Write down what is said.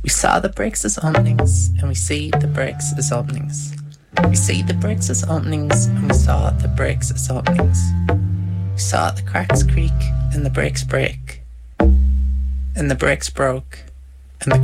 We saw the bricks as openings, and we see the bricks as openings. We see the bricks as openings, and we saw the bricks as openings. We saw the cracks creak, and the bricks break, and the bricks broke.